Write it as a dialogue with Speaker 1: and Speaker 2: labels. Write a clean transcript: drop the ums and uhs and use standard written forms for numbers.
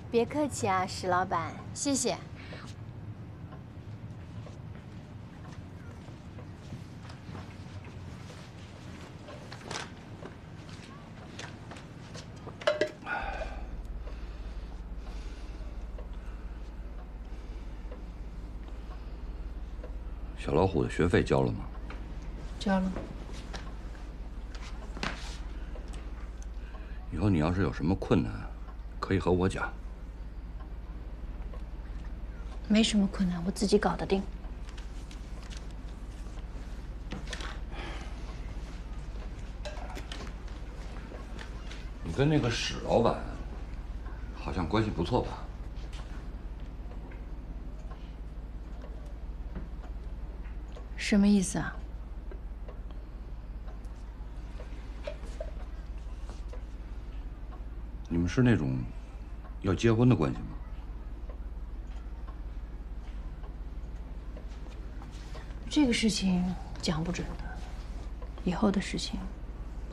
Speaker 1: 别客气啊，石老板，谢谢。
Speaker 2: 小老虎的学费交了吗？
Speaker 3: 交了。
Speaker 2: 以后你要是有什么困难，可以和我讲。
Speaker 3: 没什么困难，我自己搞得定。
Speaker 2: 你跟那个史老板好像关系不错吧？
Speaker 3: 什么意思啊？
Speaker 2: 你们是那种要结婚的关系吗？
Speaker 3: 这个事情讲不准的，以后的事情